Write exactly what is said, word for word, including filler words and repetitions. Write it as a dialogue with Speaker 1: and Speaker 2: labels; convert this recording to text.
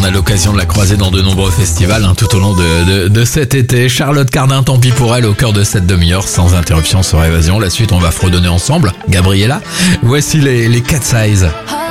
Speaker 1: on a l'occasion de la croiser dans de nombreux festivals hein, tout au long de, de, de cet été. Charlotte Cardin, tant pis pour elle, au cœur de cette demi-heure, sans interruption sur Évasion. La suite, on va fredonner ensemble. Gabriella, voici les, les Cat Size.